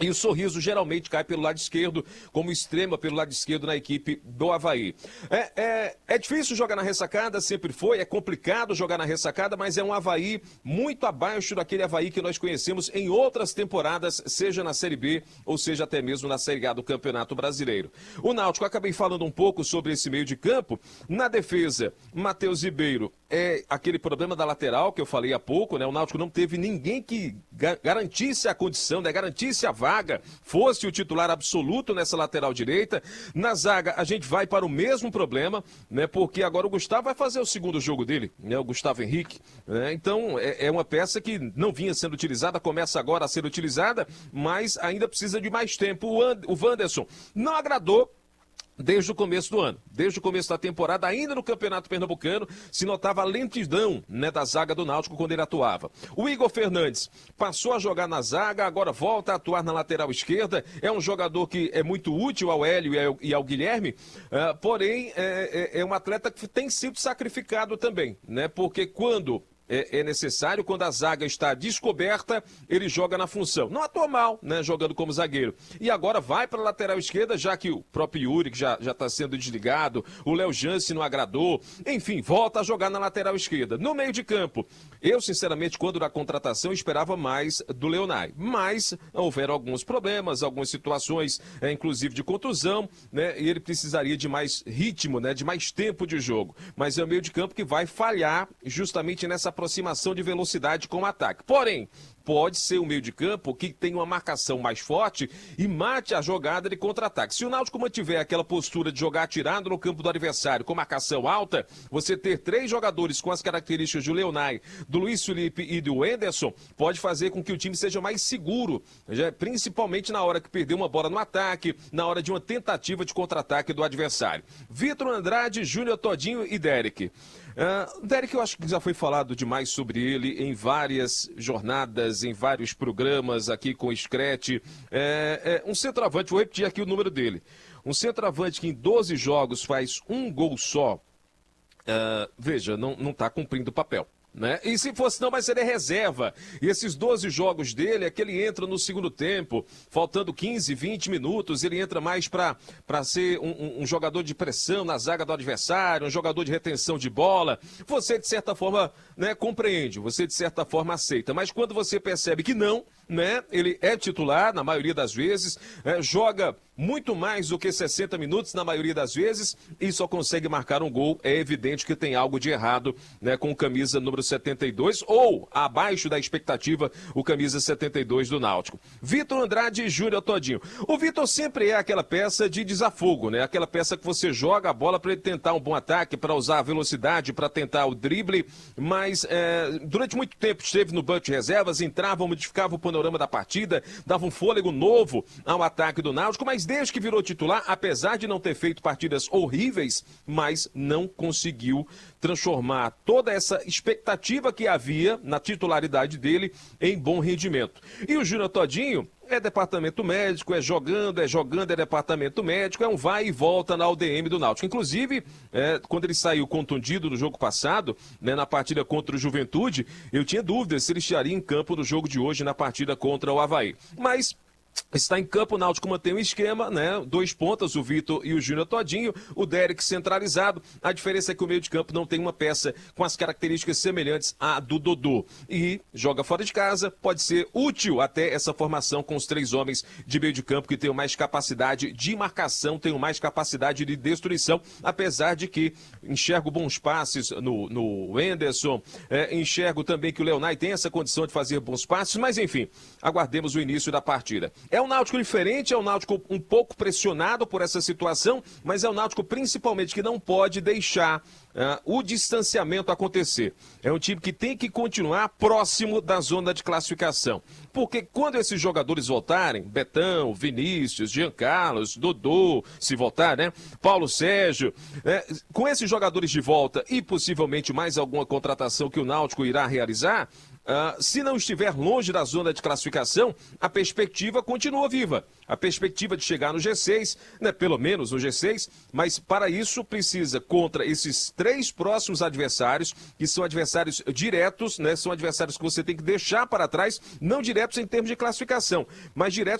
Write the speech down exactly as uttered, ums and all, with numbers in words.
E o Sorriso geralmente cai pelo lado esquerdo, como extrema pelo lado esquerdo na equipe do Avaí. É, é, é difícil jogar na ressacada, sempre foi, é complicado jogar na ressacada, mas é um Avaí muito abaixo daquele Avaí que nós conhecemos em outras temporadas, seja na Série B ou seja até mesmo na Série A do Campeonato Brasileiro. O Náutico, acabei falando um pouco sobre esse meio de campo. Na defesa, Matheus Ribeiro, é aquele problema da lateral que eu falei há pouco, né? O Náutico não teve ninguém que ga- garantisse a condição, né? Garantisse a vaga, fosse o titular absoluto nessa lateral direita. Na zaga, a gente vai para o mesmo problema, né? Porque agora o Gustavo vai fazer o segundo jogo dele, né? O Gustavo Henrique, né? Então, é, é uma peça que não vinha sendo utilizada, começa agora a ser utilizada, mas ainda precisa de mais tempo. O, And- o Wanderson não agradou desde o começo do ano, desde o começo da temporada, ainda no Campeonato Pernambucano, se notava a lentidão, né, da zaga do Náutico quando ele atuava. O Igor Fernandes passou a jogar na zaga, agora volta a atuar na lateral esquerda, é um jogador que é muito útil ao Hélio e ao, e ao Guilherme, uh, porém é, é, é um atleta que tem sido sacrificado também, né, porque quando É, é necessário, quando a zaga está descoberta, ele joga na função. Não atua mal, né, jogando como zagueiro. E agora vai para a lateral esquerda, já que o próprio Yuri, que já está sendo desligado, o Léo Jance não agradou, enfim, volta a jogar na lateral esquerda. No meio de campo, eu, sinceramente, quando na contratação, esperava mais do Leonai. Mas houveram alguns problemas, algumas situações, é, inclusive de contusão, né, e ele precisaria de mais ritmo, né, de mais tempo de jogo. Mas é o meio de campo que vai falhar justamente nessa aproximação de velocidade com o ataque. Porém, pode ser um meio de campo que tem uma marcação mais forte e mate a jogada de contra-ataque. Se o Náutico mantiver aquela postura de jogar atirado no campo do adversário com marcação alta, você ter três jogadores com as características do Leonai, do Luiz Felipe e do Enderson, pode fazer com que o time seja mais seguro, já, principalmente na hora que perder uma bola no ataque, na hora de uma tentativa de contra-ataque do adversário. Vitor Andrade, Júnior Todinho e Derek. Uh, Derek, eu acho que já foi falado demais sobre ele em várias jornadas, em vários programas aqui com o Screte. É, é um centroavante, vou repetir aqui o número dele. Um centroavante que em doze jogos faz um gol só, uh, veja, não está cumprindo o papel. Né? E se fosse não, mas ele é reserva. E esses doze jogos dele é que ele entra no segundo tempo, faltando quinze, vinte minutos, ele entra mais para ser um, um, um jogador de pressão na zaga do adversário, um jogador de retenção de bola. Você, de certa forma, né, compreende, você, de certa forma, aceita. Mas quando você percebe que não, né, ele é titular, na maioria das vezes, é, joga muito mais do que sessenta minutos, na maioria das vezes, e só consegue marcar um gol, é evidente que tem algo de errado, né, com o camisa número setenta e dois, ou abaixo da expectativa, o camisa setenta e dois do Náutico. Vitor Andrade e Júnior Todinho. O Vitor sempre é aquela peça de desafogo, né? Aquela peça que você joga a bola para ele tentar um bom ataque, para usar a velocidade, para tentar o drible, mas é, durante muito tempo esteve no banco de reservas, entrava, modificava o panorama da partida, dava um fôlego novo ao ataque do Náutico, mas desde que virou titular, apesar de não ter feito partidas horríveis, mas não conseguiu transformar toda essa expectativa que havia na titularidade dele em bom rendimento. E o Júnior Todinho é departamento médico, é jogando, é jogando, é departamento médico, é um vai e volta na U D M do Náutico. Inclusive, é, quando ele saiu contundido no jogo passado, né, na partida contra o Juventude, eu tinha dúvidas se ele estaria em campo no jogo de hoje, na partida contra o Avaí. Mas está em campo, o Náutico mantém o esquema, né? Dois pontas, o Vitor e o Júnior Todinho, o Derek centralizado. A diferença é que o meio de campo não tem uma peça com as características semelhantes à do Dodô. E joga fora de casa, pode ser útil até essa formação com os três homens de meio de campo que tenham mais capacidade de marcação, tenham mais capacidade de destruição, apesar de que enxergo bons passes no, no Enderson, é, enxergo também que o Leonai tem essa condição de fazer bons passes, mas enfim, aguardemos o início da partida. É um Náutico diferente, é um Náutico um pouco pressionado por essa situação, mas é um Náutico principalmente que não pode deixar uh, o distanciamento acontecer. É um time que tem que continuar próximo da zona de classificação. Porque quando esses jogadores voltarem, Betão, Vinícius, Jean Carlos, Dodô, se voltar, né? Paulo Sérgio, né? Com esses jogadores de volta e possivelmente mais alguma contratação que o Náutico irá realizar, Uh, se não estiver longe da zona de classificação, a perspectiva continua viva. A perspectiva de chegar no G seis, né, pelo menos no G seis, mas para isso precisa, contra esses três próximos adversários, que são adversários diretos, né, são adversários que você tem que deixar para trás, não diretos em termos de classificação, mas diretos